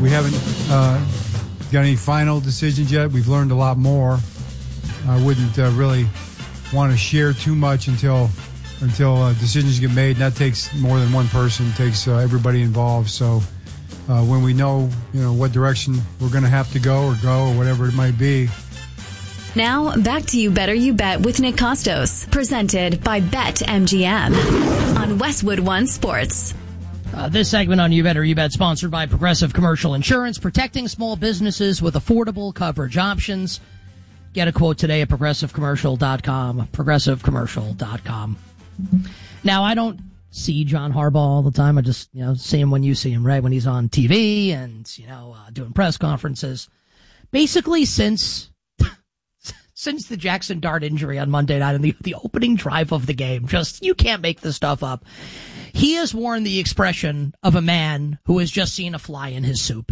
We haven't got any final decisions yet. We've learned a lot more. I wouldn't really want to share too much until decisions get made. And that takes more than one person. It takes everybody involved. So when we know, what direction we're going to have to go or whatever it might be. Now, back to You Better You Bet with Nick Costos, presented by BetMGM on Westwood One Sports. This segment on You Better You Bet sponsored by Progressive Commercial Insurance, protecting small businesses with affordable coverage options. Get a quote today at progressivecommercial.com, progressivecommercial.com. Now, I don't see John Harbaugh all the time. I just, see him when you see him, right? When he's on TV and, doing press conferences. Basically, since the Jackson Dart injury on Monday night and the opening drive of the game, you can't make this stuff up. He has worn the expression of a man who has just seen a fly in his soup.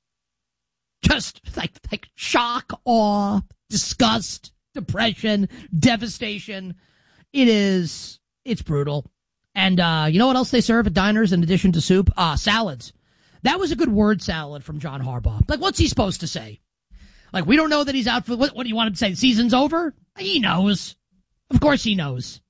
Just like shock, awe, disgust, depression, devastation. It's brutal. And you know what else they serve at diners in addition to soup? Salads. That was a good word salad from John Harbaugh. Like, what's he supposed to say? Like, we don't know that he's out for, what do you want him to say? The season's over? He knows. Of course he knows.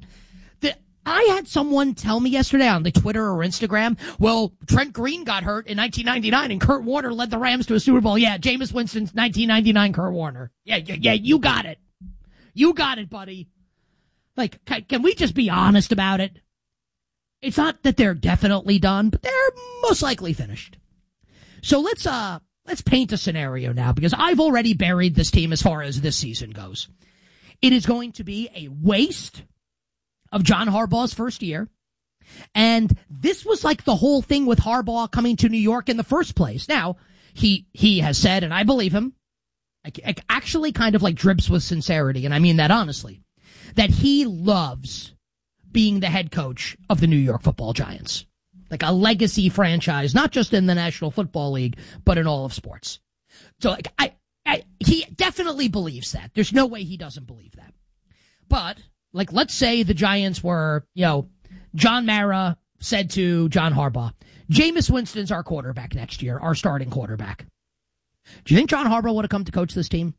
I had someone tell me yesterday on the Twitter or Instagram, well, Trent Green got hurt in 1999 and Kurt Warner led the Rams to a Super Bowl. Yeah, Jameis Winston's 1999 Kurt Warner. Yeah, you got it. You got it, buddy. Like, can we just be honest about it? It's not that they're definitely done, but they're most likely finished. So let's paint a scenario now, because I've already buried this team as far as this season goes. It is going to be a waste of John Harbaugh's first year. And this was like the whole thing with Harbaugh coming to New York in the first place. Now, he has said, and I believe him, actually kind of like drips with sincerity, and I mean that honestly, that he loves being the head coach of the New York Football Giants. Like a legacy franchise, not just in the National Football League, but in all of sports. So he definitely believes that. There's no way he doesn't believe that. But, let's say the Giants were, John Mara said to John Harbaugh, Jameis Winston's our quarterback next year, our starting quarterback. Do you think John Harbaugh would have come to coach this team?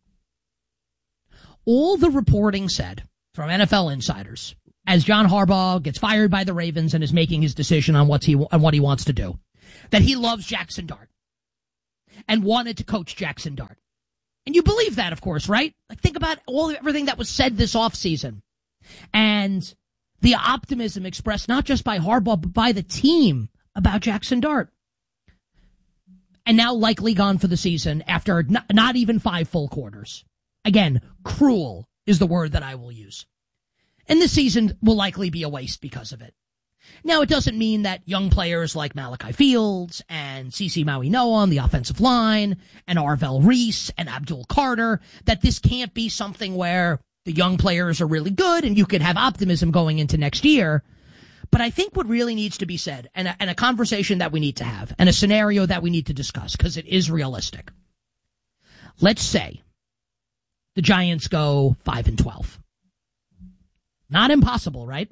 All the reporting said from NFL insiders, as John Harbaugh gets fired by the Ravens and is making his decision on what he wants to do, that he loves Jackson Dart and wanted to coach Jackson Dart. And you believe that, of course, right? Like, think about everything that was said this offseason and the optimism expressed not just by Harbaugh, but by the team about Jackson Dart. And now likely gone for the season after not even 5 full quarters. Again, cruel is the word that I will use. And this season will likely be a waste because of it. Now, it doesn't mean that young players like Malachi Fields and CeCe Maui-Noah on the offensive line and Arvell Reese and Abdul Carter, that this can't be something where the young players are really good and you could have optimism going into next year. But I think what really needs to be said, and a conversation that we need to have, and a scenario that we need to discuss, because it is realistic. Let's say the Giants go 5-12. Not impossible, right?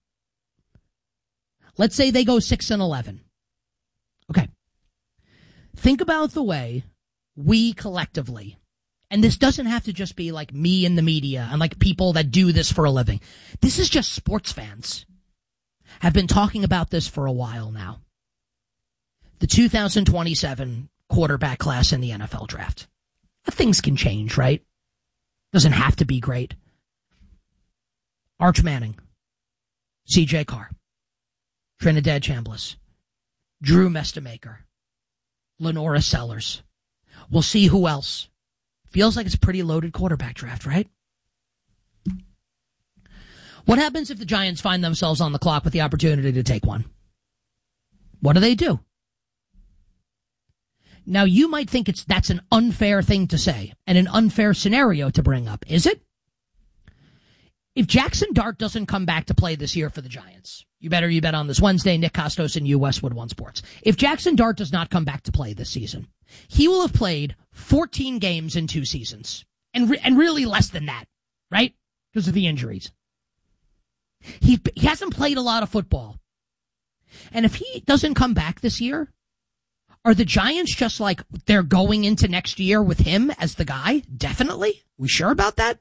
Let's say they go 6-11. Okay. Think about the way we collectively, and this doesn't have to just be like me and the media and like people that do this for a living. This is just sports fans have been talking about this for a while now. The 2027 quarterback class in the NFL draft. Things can change, right? Doesn't have to be great. Arch Manning, C.J. Carr, Trinidad Chambliss, Drew Mestamaker, Lenora Sellers. We'll see who else. Feels like it's a pretty loaded quarterback draft, right? What happens if the Giants find themselves on the clock with the opportunity to take one? What do? Now, you might think that's an unfair thing to say and an unfair scenario to bring up. Is it? If Jackson Dart doesn't come back to play this year for the Giants, you bet on this Wednesday, Nick Costos and you, Westwood One Sports. If Jackson Dart does not come back to play this season, he will have played 14 games in 2 seasons. And really less than that, right? Because of the injuries. He hasn't played a lot of football. And if he doesn't come back this year, Are the Giants just like they're going into next year with him as the guy? Definitely? We sure about that?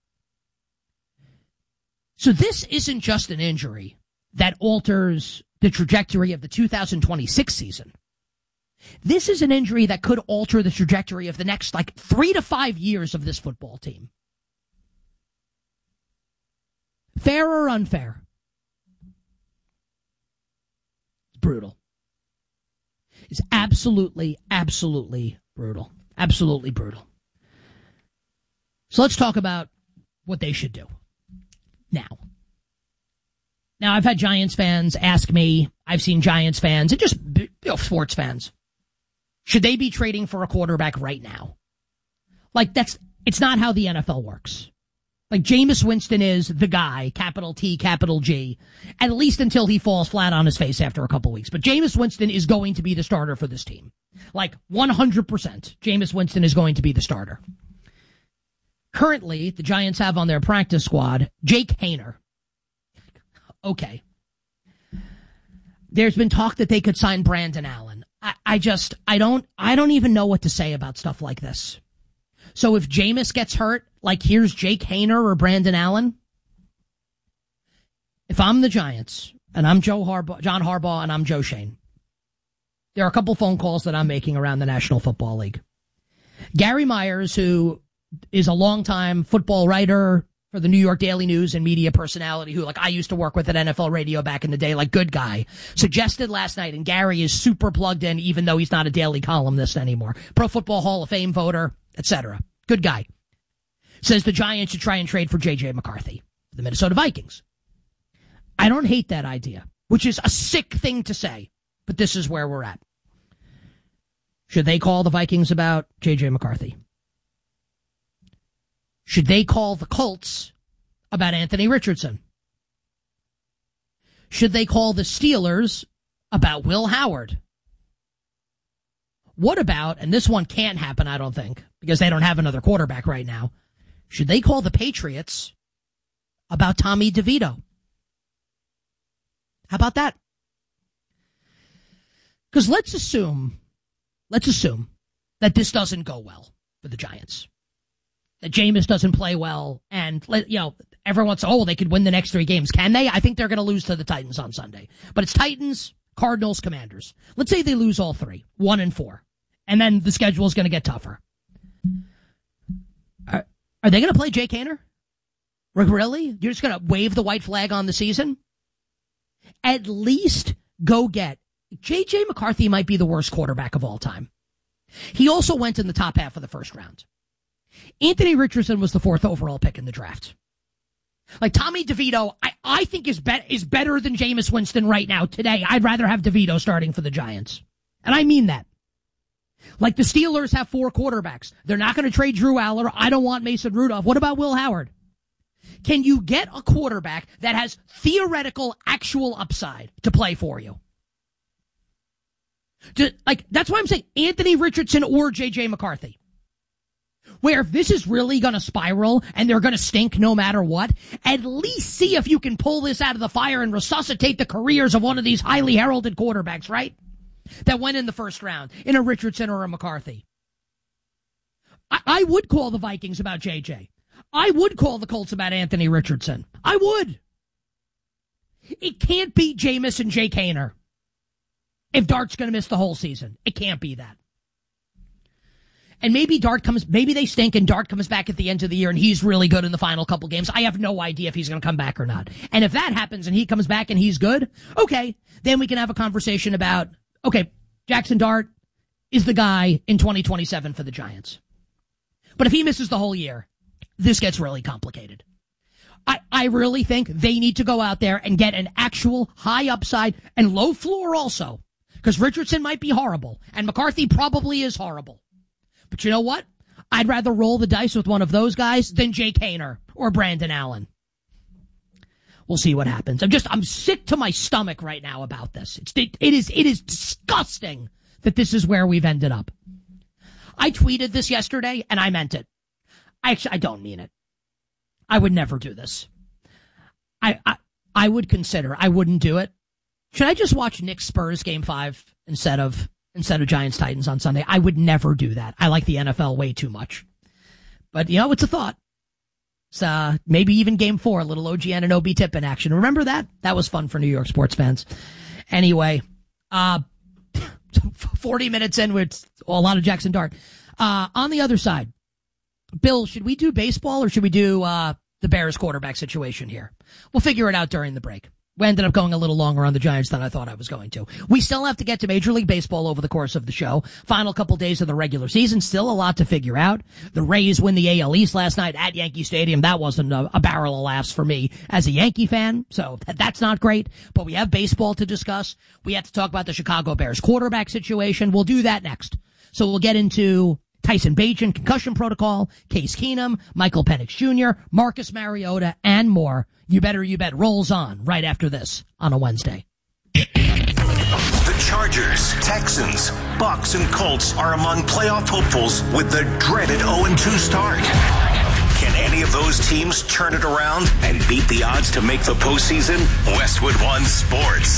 So this isn't just an injury that alters the trajectory of the 2026 season. This is an injury that could alter the trajectory of the next 3 to 5 years of this football team. Fair or unfair? It's brutal. It's absolutely, absolutely brutal. Absolutely brutal. So let's talk about what they should do. Now, I've had Giants fans ask me, I've seen Giants fans, and just sports fans, should they be trading for a quarterback right now? It's not how the NFL works. Jameis Winston is the guy, capital T, capital G, at least until he falls flat on his face after a couple weeks. But Jameis Winston is going to be the starter for this team. 100%. Jameis Winston is going to be the starter. Currently, the Giants have on their practice squad Jake Haener. Okay. There's been talk that they could sign Brandon Allen. I don't even know what to say about stuff like this. So if Jameis gets hurt, here's Jake Haener or Brandon Allen. If I'm the Giants and I'm John Harbaugh and I'm Joe Schoen, there are a couple phone calls that I'm making around the National Football League. Gary Myers, who is a longtime football writer for the New York Daily News and media personality who, I used to work with at NFL Radio back in the day, good guy, suggested last night, and Gary is super plugged in even though he's not a daily columnist anymore. Pro Football Hall of Fame voter, etc. Good guy. Says the Giants should try and trade for J.J. McCarthy, the Minnesota Vikings. I don't hate that idea, which is a sick thing to say, but this is where we're at. Should they call the Vikings about J.J. McCarthy? Should they call the Colts about Anthony Richardson? Should they call the Steelers about Will Howard? What about, and this one can't happen, I don't think, because they don't have another quarterback right now, should they call the Patriots about Tommy DeVito? How about that? Because let's assume that this doesn't go well for the Giants. That Jameis doesn't play well, and everyone says, they could win the next 3 games. Can they? I think they're going to lose to the Titans on Sunday. But it's Titans, Cardinals, Commanders. Let's say they lose all 3, 1-4, and then the schedule is going to get tougher. Are they going to play Jake Haener? Really? You're just going to wave the white flag on the season? At least go get J.J. McCarthy might be the worst quarterback of all time. He also went in the top half of the first round. Anthony Richardson was the 4th overall pick in the draft. Tommy DeVito, I think is better than Jameis Winston right now today. I'd rather have DeVito starting for the Giants. And I mean that. The Steelers have 4 quarterbacks. They're not going to trade Drew Aller. I don't want Mason Rudolph. What about Will Howard? Can you get a quarterback that has theoretical, actual upside to play for you? That's why I'm saying Anthony Richardson or J.J. McCarthy. Where if this is really going to spiral and they're going to stink no matter what, at least see if you can pull this out of the fire and resuscitate the careers of one of these highly heralded quarterbacks, right? That went in the first round, in a Richardson or a McCarthy. I would call the Vikings about J.J. I would call the Colts about Anthony Richardson. I would. It can't be Jameis and Jake Haener if Dart's going to miss the whole season. It can't be that. And maybe they stink and Dart comes back at the end of the year and he's really good in the final couple games. I have no idea if he's going to come back or not. And if that happens and he comes back and he's good, okay, then we can have a conversation about, okay, Jackson Dart is the guy in 2027 for the Giants. But if he misses the whole year, this gets really complicated. I really think they need to go out there and get an actual high upside and low floor also. Because Richardson might be horrible and McCarthy probably is horrible. But you know what? I'd rather roll the dice with one of those guys than Jake Haener or Brandon Allen. We'll see what happens. I'm sick to my stomach right now about this. It is disgusting that this is where we've ended up. I tweeted this yesterday and I meant it. I don't mean it. I would never do this. I would consider. I wouldn't do it. Should I just watch Knicks Spurs Game 5 instead of instead of Giants-Titans on Sunday. I would never do that. I like the NFL way too much. But, it's a thought. It's, maybe even Game 4, a little OGN and OB Tippin action. Remember that? That was fun for New York sports fans. Anyway, 40 minutes in with a lot of Jackson Dart. On the other side, Bill, should we do baseball or should we do the Bears quarterback situation here? We'll figure it out during the break. We ended up going a little longer on the Giants than I thought I was going to. We still have to get to Major League Baseball over the course of the show. Final couple days of the regular season. Still a lot to figure out. The Rays win the AL East last night at Yankee Stadium. That wasn't a barrel of laughs for me as a Yankee fan. So that's not great. But we have baseball to discuss. We have to talk about the Chicago Bears quarterback situation. We'll do that next. So we'll get into Tyson Bagent, concussion protocol, Case Keenum, Michael Penix Jr., Marcus Mariota, and more. You Bet rolls on right after this on a Wednesday. The Chargers, Texans, Bucs, and Colts are among playoff hopefuls with the dreaded 0-2 start. Can any of those teams turn it around and beat the odds to make the postseason? Westwood One Sports.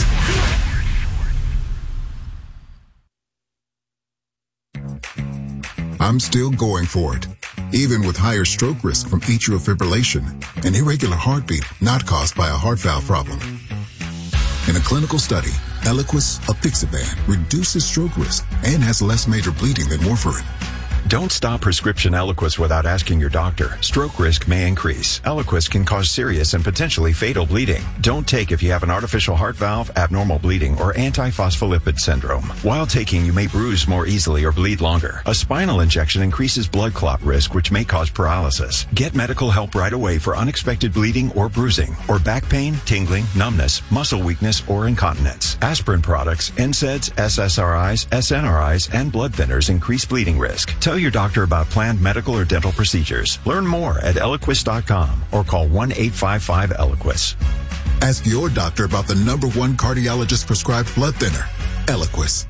I'm still going for it, even with higher stroke risk from atrial fibrillation, an irregular heartbeat not caused by a heart valve problem. In a clinical study, Eliquis apixaban reduces stroke risk and has less major bleeding than warfarin. Don't stop prescription Eliquis without asking your doctor. Stroke risk may increase. Eliquis can cause serious and potentially fatal bleeding. Don't take if you have an artificial heart valve, abnormal bleeding, or antiphospholipid syndrome. While taking, you may bruise more easily or bleed longer. A spinal injection increases blood clot risk, which may cause paralysis. Get medical help right away for unexpected bleeding or bruising, or back pain, tingling, numbness, muscle weakness, or incontinence. Aspirin products, NSAIDs, SSRIs, SNRIs, and blood thinners increase bleeding risk. Tell your doctor about planned medical or dental procedures. Learn more at Eliquis.com or call 1-855-ELIQUIS. Ask your doctor about the #1 cardiologist prescribed blood thinner, Eliquis.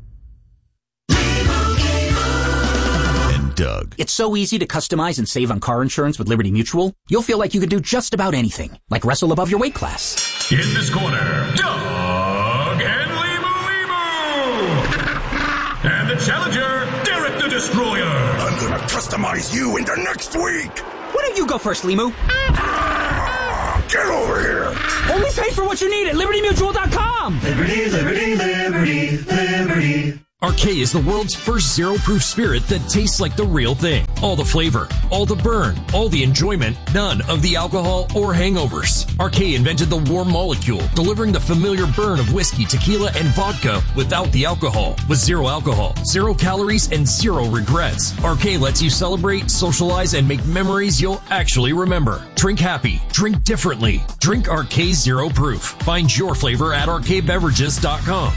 And Doug. It's so easy to customize and save on car insurance with Liberty Mutual. You'll feel like you could do just about anything, like wrestle above your weight class. In this corner, Doug and Limu. And the challenger, Derek the Destroyer. I'm gonna customize you into next week. Why don't you go first, Limu? Get over here. Only pay for what you need at LibertyMutual.com. Liberty, liberty, liberty, liberty. Arcade is the world's first zero-proof spirit that tastes like the real thing. All the flavor, all the burn, all the enjoyment, none of the alcohol or hangovers. Arcade invented the warm molecule, delivering the familiar burn of whiskey, tequila, and vodka without the alcohol. With zero alcohol, 0 calories, and 0 regrets. Arcade lets you celebrate, socialize, and make memories you'll actually remember. Drink happy. Drink differently. Drink Arcade Zero Proof. Find your flavor at arcadebeverages.com.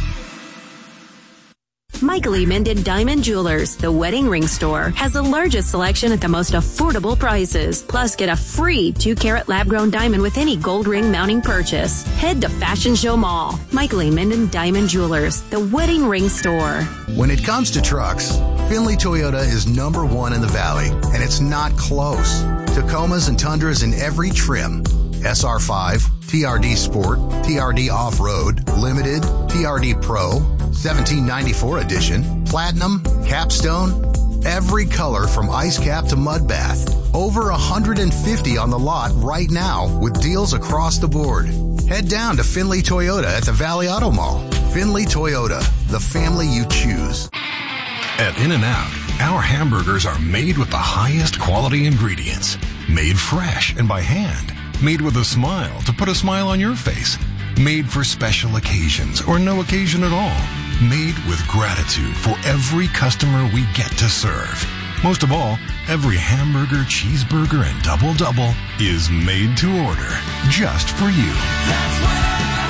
Michael E. Minden Diamond Jewelers, the wedding ring store, has the largest selection at the most affordable prices. Plus, get a free 2-carat lab-grown diamond with any gold ring mounting purchase. Head to Fashion Show Mall. Michael E. Minden Diamond Jewelers, the wedding ring store. When it comes to trucks, Findlay Toyota is #1 in the Valley, and it's not close. Tacomas and Tundras in every trim. SR5, TRD Sport, TRD Off-Road, Limited, TRD Pro, 1794 edition, Platinum, Capstone, every color from ice cap to mud bath. Over 150 on the lot right now with deals across the board. Head down to Findlay Toyota at the Valley Auto Mall. Findlay Toyota, the family you choose. At In-N-Out, our hamburgers are made with the highest quality ingredients. Made fresh and by hand. Made with a smile to put a smile on your face. Made for special occasions or no occasion at all. Made with gratitude for every customer we get to serve. Most of all, every hamburger, cheeseburger, and double-double is made to order just for you. That's what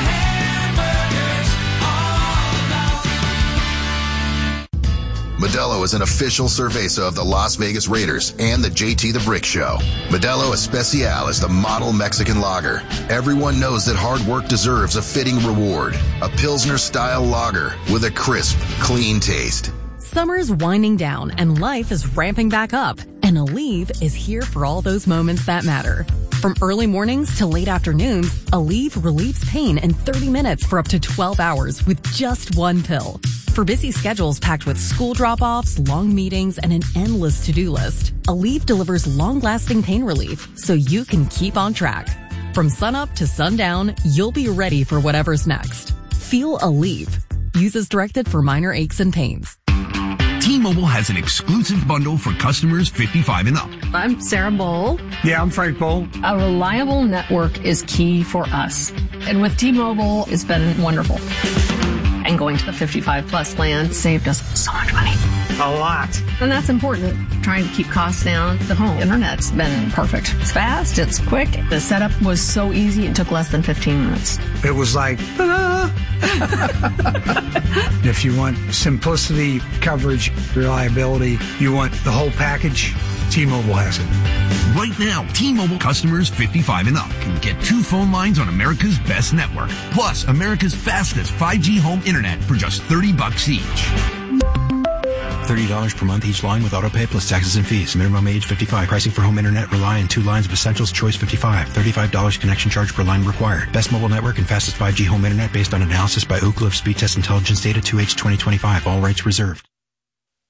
Modelo is an official cerveza of the Las Vegas Raiders and the JT the Brick Show. Modelo Especial is the model Mexican lager. Everyone knows that hard work deserves a fitting reward. A Pilsner-style lager with a crisp, clean taste. Summer's winding down and life is ramping back up. And Aleve is here for all those moments that matter. From early mornings to late afternoons, Aleve relieves pain in 30 minutes for up to 12 hours with just one pill. For busy schedules packed with school drop-offs, long meetings, and an endless to-do list, Aleve delivers long-lasting pain relief so you can keep on track. From sunup to sundown, you'll be ready for whatever's next. Feel Aleve. Use as directed for minor aches and pains. T-Mobile has an exclusive bundle for customers 55 and up. I'm Sarah Bowl. Yeah, I'm Frank Bowl. A reliable network is key for us. And with T-Mobile, it's been wonderful. And going to the 55 plus plan saved us so much money. A lot. And that's important. Trying to keep costs down. The home internet's been perfect. It's fast. It's quick. The setup was so easy. It took less than 15 minutes. It was like, ta-da! If you want simplicity, coverage, reliability, you want the whole package, T-Mobile has it. Right now, T-Mobile customers 55 and up can get 2 phone lines on America's best network, plus America's fastest 5G home internet for just $30 each. $30 per month each line with autopay plus taxes and fees. Minimum age 55. Pricing for home internet rely on 2 lines of Essentials Choice 55. $35 connection charge per line required. Best mobile network and fastest 5G home internet based on analysis by Ookla of Speed Test Intelligence Data 2H 2025. All rights reserved.